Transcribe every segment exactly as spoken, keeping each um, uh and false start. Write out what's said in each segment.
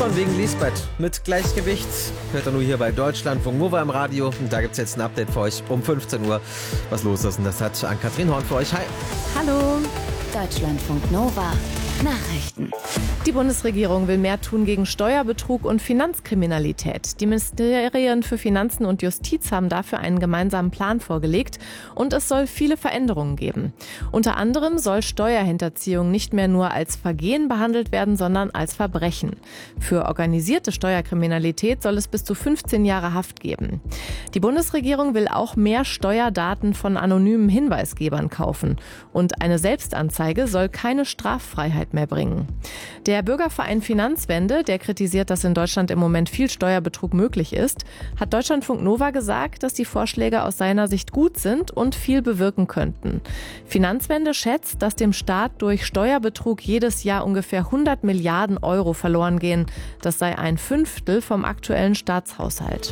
von wegen Lisbeth mit Gleichgewicht. Hört ihr nur hier bei Deutschlandfunk Nova im Radio. Und da gibt es jetzt ein Update für euch um fünfzehn Uhr. Was los ist, und das hat Ann-Kathrin Horn für euch. Hi. Hallo. Deutschlandfunk Nova. Nachrichten. Die Bundesregierung will mehr tun gegen Steuerbetrug und Finanzkriminalität. Die Ministerien für Finanzen und Justiz haben dafür einen gemeinsamen Plan vorgelegt und es soll viele Veränderungen geben. Unter anderem soll Steuerhinterziehung nicht mehr nur als Vergehen behandelt werden, sondern als Verbrechen. Für organisierte Steuerkriminalität soll es bis zu fünfzehn Jahre Haft geben. Die Bundesregierung will auch mehr Steuerdaten von anonymen Hinweisgebern kaufen. Und eine Selbstanzeige soll keine Straffreiheit mehr bringen. Der Bürgerverein Finanzwende, der kritisiert, dass in Deutschland im Moment viel Steuerbetrug möglich ist, hat Deutschlandfunk Nova gesagt, dass die Vorschläge aus seiner Sicht gut sind und viel bewirken könnten. Finanzwende schätzt, dass dem Staat durch Steuerbetrug jedes Jahr ungefähr hundert Milliarden Euro verloren gehen. Das sei ein Fünftel vom aktuellen Staatshaushalt.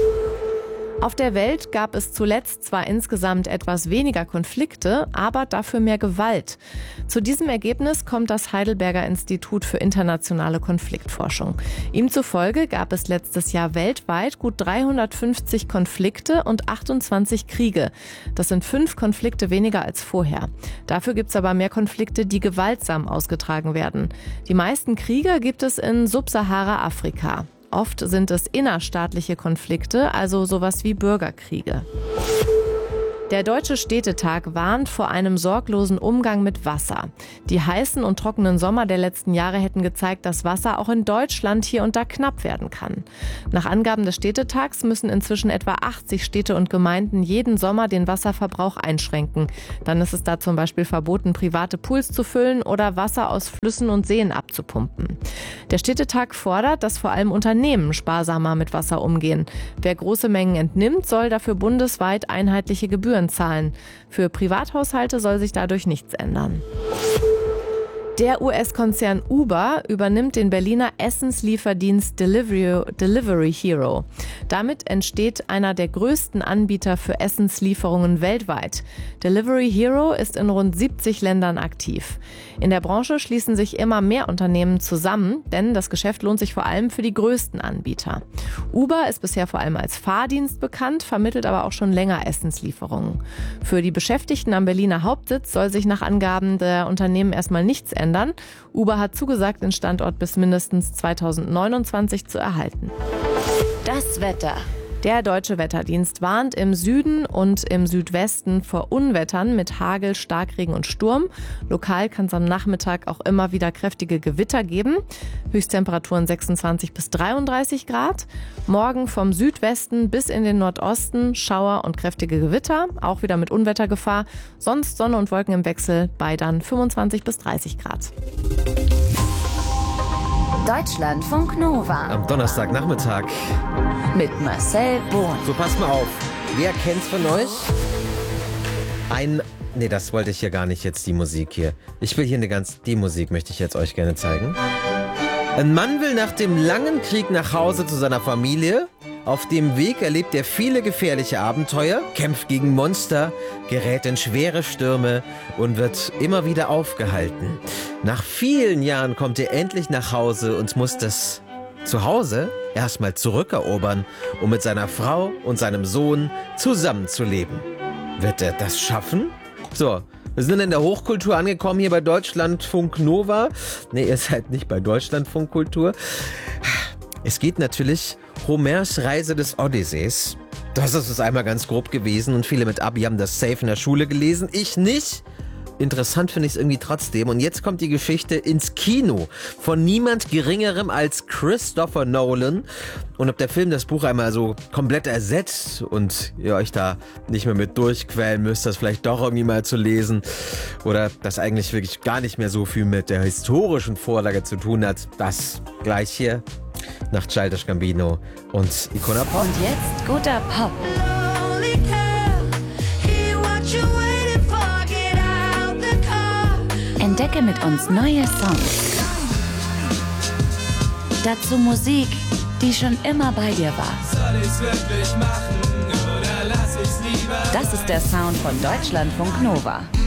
Auf der Welt gab es zuletzt zwar insgesamt etwas weniger Konflikte, aber dafür mehr Gewalt. Zu diesem Ergebnis kommt das Heidelberger Institut für internationale Konfliktforschung. Ihm zufolge gab es letztes Jahr weltweit gut dreihundertfünfzig Konflikte und achtundzwanzig Kriege. Das sind fünf Konflikte weniger als vorher. Dafür gibt es aber mehr Konflikte, die gewaltsam ausgetragen werden. Die meisten Kriege gibt es in Subsahara-Afrika. Oft sind es innerstaatliche Konflikte, also sowas wie Bürgerkriege. Der Deutsche Städtetag warnt vor einem sorglosen Umgang mit Wasser. Die heißen und trockenen Sommer der letzten Jahre hätten gezeigt, dass Wasser auch in Deutschland hier und da knapp werden kann. Nach Angaben des Städtetags müssen inzwischen etwa achtzig Städte und Gemeinden jeden Sommer den Wasserverbrauch einschränken. Dann ist es da zum Beispiel verboten, private Pools zu füllen oder Wasser aus Flüssen und Seen abzupumpen. Der Städtetag fordert, dass vor allem Unternehmen sparsamer mit Wasser umgehen. Wer große Mengen entnimmt, soll dafür bundesweit einheitliche Gebühren zahlen. Für Privathaushalte soll sich dadurch nichts ändern. Der U S-Konzern Uber übernimmt den Berliner Essenslieferdienst Delivery, Delivery Hero. Damit entsteht einer der größten Anbieter für Essenslieferungen weltweit. Delivery Hero ist in rund siebzig Ländern aktiv. In der Branche schließen sich immer mehr Unternehmen zusammen, denn das Geschäft lohnt sich vor allem für die größten Anbieter. Uber ist bisher vor allem als Fahrdienst bekannt, vermittelt aber auch schon länger Essenslieferungen. Für die Beschäftigten am Berliner Hauptsitz soll sich nach Angaben der Unternehmen erstmal nichts ändern. Ändern. Uber hat zugesagt, den Standort bis mindestens zweitausendneunundzwanzig zu erhalten. Das Wetter. Der Deutsche Wetterdienst warnt im Süden und im Südwesten vor Unwettern mit Hagel, Starkregen und Sturm. Lokal kann es am Nachmittag auch immer wieder kräftige Gewitter geben. Höchsttemperaturen sechsundzwanzig bis dreiunddreißig Grad. Morgen vom Südwesten bis in den Nordosten Schauer und kräftige Gewitter, auch wieder mit Unwettergefahr. Sonst Sonne und Wolken im Wechsel bei dann fünfundzwanzig bis dreißig Grad. Deutschlandfunk Nova. Am Donnerstagnachmittag. Mit Marcel Bohn. So, passt mal auf. Wer kennt's von euch? Ein... Nee, das wollte ich hier gar nicht jetzt, die Musik hier. Ich will hier eine ganz... Die Musik möchte ich jetzt euch gerne zeigen. Ein Mann will nach dem langen Krieg nach Hause zu seiner Familie. Auf dem Weg erlebt er viele gefährliche Abenteuer, kämpft gegen Monster, gerät in schwere Stürme und wird immer wieder aufgehalten. Nach vielen Jahren kommt er endlich nach Hause und muss das Zuhause erstmal zurückerobern, um mit seiner Frau und seinem Sohn zusammenzuleben. Wird er das schaffen? So, wir sind in der Hochkultur angekommen hier bei Deutschlandfunk Nova. Nee, ihr seid nicht bei Deutschlandfunk Kultur. Es geht natürlich Homers Reise des Odysseus. Das ist es einmal ganz grob gewesen und viele mit Abi haben das safe in der Schule gelesen. Ich nicht. Interessant finde ich es irgendwie trotzdem. Und jetzt kommt die Geschichte ins Kino von niemand Geringerem als Christopher Nolan. Und ob der Film das Buch einmal so komplett ersetzt und ihr euch da nicht mehr mit durchquälen müsst, das vielleicht doch irgendwie mal zu lesen oder das eigentlich wirklich gar nicht mehr so viel mit der historischen Vorlage zu tun hat, das gleich hier nach Childish Gambino und Icona Pop. Und jetzt guter Pop. Entdecke mit uns neue Songs. Dazu Musik, die schon immer bei dir war. Soll ich's wirklich machen oder lass ich's lieber? Das ist der Sound von Deutschlandfunk Nova.